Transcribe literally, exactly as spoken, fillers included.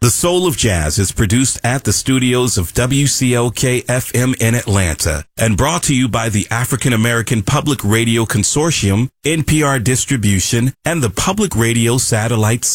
The Soul of Jazz is produced at the studios of W C L K F M in Atlanta and brought to you by the African American Public Radio Consortium, N P R Distribution, and the Public Radio Satellite